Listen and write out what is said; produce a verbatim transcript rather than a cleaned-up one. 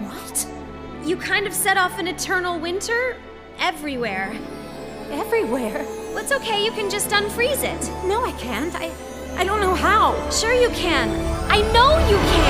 What? You kind of set off an eternal winter everywhere. Everywhere? Well, it's okay, you can just unfreeze it. No, I can't. I... I don't know how. Sure you can. I know you can!